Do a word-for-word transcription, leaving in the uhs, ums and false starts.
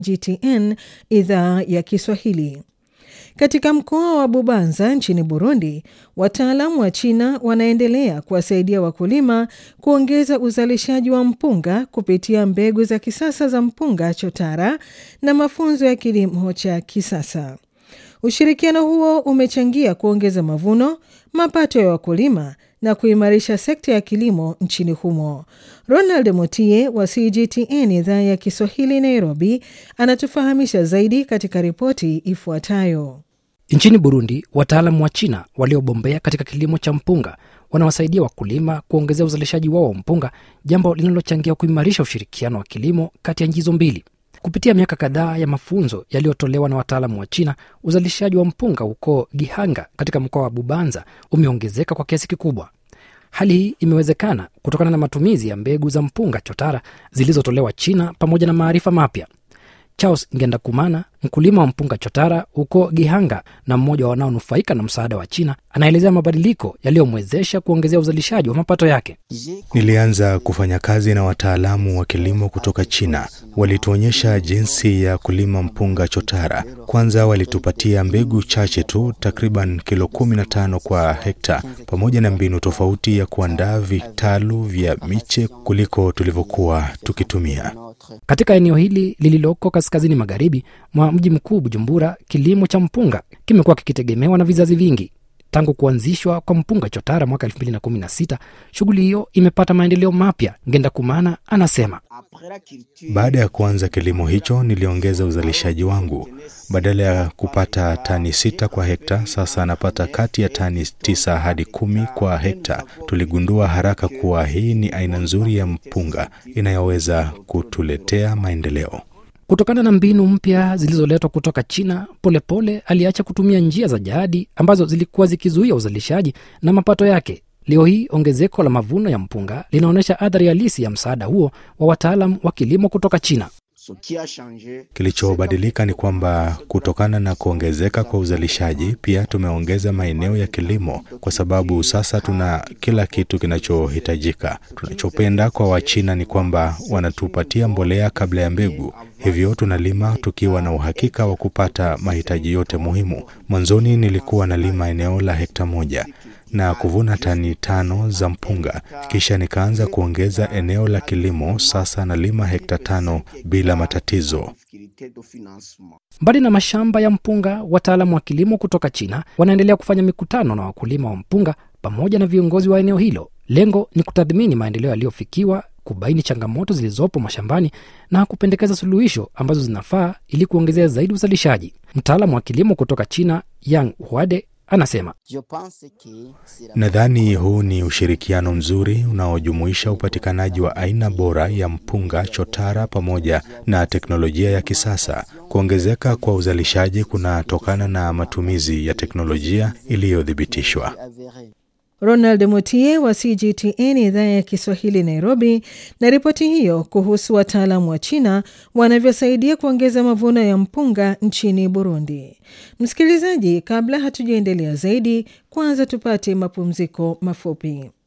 G T N idhaa ya Kiswahili. Katika mkoa wa Bubanza nchini Burundi, wataalamu wa China wanaendelea kuwasaidia wakulima kuongeza uzalishaji wa mpunga kupitia mbegu za kisasa za mpunga chotara na mafunzo ya kilimo cha kisasa. Ushirikiano huo umechangia kuongeza mavuno, mapato ya wakulima na kuimarisha sekta ya kilimo nchini humo. Ronald Motie wa C G T N idhaa ya Kiswahili Nairobi anatufahamisha zaidi katika ripoti ifuatayo. Nchini Burundi, wataalamu wa China waliobombea katika kilimo cha mpunga wanawasaidia wakulima kuongezea uzalishaji wao wa mpunga, jambo linalochangia kuimarisha ushirikiano wa kilimo kati ya nchi hizo mbili. Kupitia miaka kadhaa ya mafunzo yaliyotolewa na wataalamu wa China, uzalishaji wa mpunga huko Gihanga katika mkoa wa Bubanza umeongezeka kwa kiasi kikubwa. Hali hii imewezekana kutokana na matumizi ya mbegu za mpunga chotara zilizotolewa China pamoja na maarifa mapya. Charles Ngendakumana, mkulima wa mpunga chotara huko Gihanga na mmoja wa wanaonufaika na msaada wa China, anaelezea mabadiliko yaliyomwezesha kuongezea uzalishaji wa mapato yake. Nilianza kufanya kazi na wataalamu wa kilimo kutoka China. Walituonyesha jinsi ya kulima mpunga chotara. Kwanza walitupatia mbegu chache tu, takriban kilo kumi na tano kwa hekta, pamoja na mbinu tofauti ya kuandaa vitalu vya miche kuliko tulivyokuwa tukitumia. Katika eneo hili lililoko kaskazini magharibi mwa mji mkuu Bujumbura, kilimo cha mpunga kimekuwa kikitegemewa na vizazi vingi. Tangu kuanzishwa kwa mpunga chotara mwaka elfu mbili na kumi na sita, shughuli hiyo imepata maendeleo mapya. Ngendakumana anasema, baada ya kuanza kilimo hicho niliongeza uzalishaji wangu. Badala ya kupata tani sita kwa hekta, sasa napata kati ya tani tisa hadi kumi kwa hekta. Tuligundua haraka kuwa hii ni aina nzuri ya mpunga inayoweza kutuletea maendeleo. Kutokana na mbinu mpya zilizoletwa kutoka China, polepole pole aliacha kutumia njia za jadi ambazo zilikuwa zikizuia uzalishaji na mapato yake. Leo hii ongezeko la mavuno ya mpunga linaonyesha athari halisi ya msaada huo wa wataalamu wa kilimo kutoka China. Kilichobadilika ni kwamba kutokana na kuongezeka kwa uzalishaji, pia tumeongeza maeneo ya kilimo, kwa sababu sasa tuna kila kitu kinachohitajika. Tunachopenda kwa Wachina ni kwamba wanatupatia mbolea kabla ya mbegu. Hivyo tunalima tukiwa na uhakika wa kupata mahitaji yote muhimu. Mwanzoni nilikuwa nalima eneo la hekta moja na kuvuna tani tano za mpunga. Kisha nikaanza kuongeza eneo la kilimo, sasa nalima hekta tano bila matatizo. Mbali na mashamba ya mpunga, wataalamu wa kilimo kutoka China wanaendelea kufanya mikutano na wakulima wa mpunga pamoja na viongozi wa eneo hilo. Lengo ni kutathmini maendeleo yaliyofikiwa, kubaini changamoto zilizopo mashambani na kupendekeza suluhisho ambazo zinafaa ili kuongezea zaidi uzalishaji. Mtaalamu wa kilimo kutoka China, Yang Huade, anasema, nadhani huu ni ushirikiano mzuri unaojumuisha upatikanaji wa aina bora ya mpunga chotara pamoja na teknolojia ya kisasa. Kuongezeka kwa uzalishaji kunatokana na matumizi ya teknolojia iliyodhibitishwa. Ronald Motie wa C G T N idhaa ya Kiswahili Nairobi na ripoti hiyo kuhusu wataalamu wa China wanavyosaidia kuongeza mavuno ya mpunga nchini Burundi. Msikilizaji, kabla hatujaendelea zaidi, kwanza tupate mapumziko mafupi.